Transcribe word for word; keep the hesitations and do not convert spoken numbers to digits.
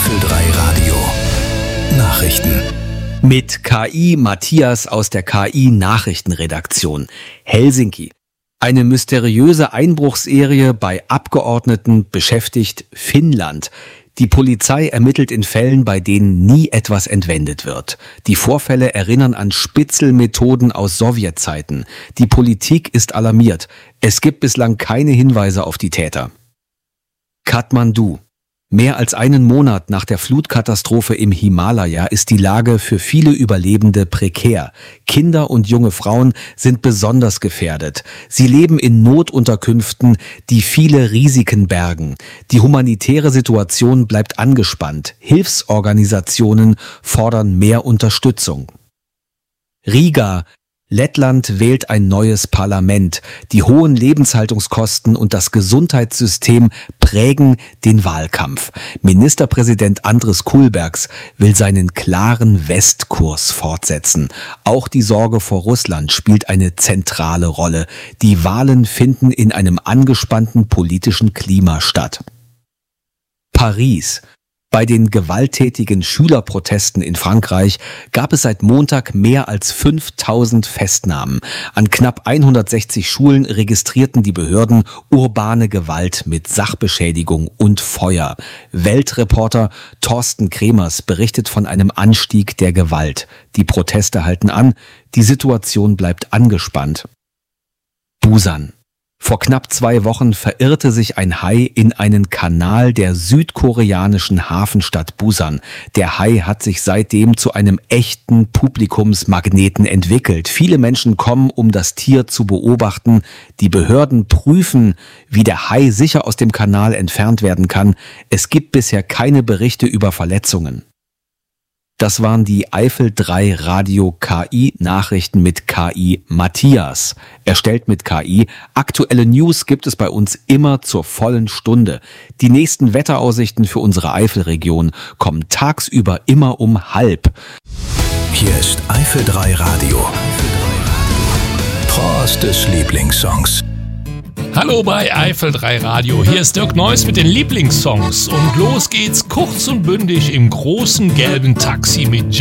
Eifel drei Radio Nachrichten. Mit K I Matthias aus der K I-Nachrichtenredaktion. Helsinki. Eine mysteriöse Einbruchsserie bei Abgeordneten beschäftigt Finnland. Die Polizei ermittelt in Fällen, bei denen nie etwas entwendet wird. Die Vorfälle erinnern an Spitzelmethoden aus Sowjetzeiten. Die Politik ist alarmiert. Es gibt bislang keine Hinweise auf die Täter. Kathmandu. Mehr als einen Monat nach der Flutkatastrophe im Himalaya ist die Lage für viele Überlebende prekär. Kinder und junge Frauen sind besonders gefährdet. Sie leben in Notunterkünften, die viele Risiken bergen. Die humanitäre Situation bleibt angespannt. Hilfsorganisationen fordern mehr Unterstützung. Riga. Lettland wählt ein neues Parlament. Die hohen Lebenshaltungskosten und das Gesundheitssystem prägen den Wahlkampf. Ministerpräsident Andris Kulbergs will seinen klaren Westkurs fortsetzen. Auch die Sorge vor Russland spielt eine zentrale Rolle. Die Wahlen finden in einem angespannten politischen Klima statt. Paris. Bei den gewalttätigen Schülerprotesten in Frankreich gab es seit Montag mehr als fünftausend Festnahmen. An knapp hundertsechzig Schulen registrierten die Behörden urbane Gewalt mit Sachbeschädigung und Feuer. Weltreporter Thorsten Kremers berichtet von einem Anstieg der Gewalt. Die Proteste halten an, die Situation bleibt angespannt. Busan. Vor knapp zwei Wochen verirrte sich ein Hai in einen Kanal der südkoreanischen Hafenstadt Busan. Der Hai hat sich seitdem zu einem echten Publikumsmagneten entwickelt. Viele Menschen kommen, um das Tier zu beobachten. Die Behörden prüfen, wie der Hai sicher aus dem Kanal entfernt werden kann. Es gibt bisher keine Berichte über Verletzungen. Das waren die Eifel drei Radio K I-Nachrichten mit K I Matthias. Erstellt mit K I. Aktuelle News gibt es bei uns immer zur vollen Stunde. Die nächsten Wetteraussichten für unsere Eifelregion kommen tagsüber immer um halb. Hier ist Eifel drei Radio. Trosts Lieblingssongs. Hallo bei Eifel drei Radio, hier ist Dirk Neuss mit den Lieblingssongs und los geht's kurz und bündig im großen gelben Taxi mit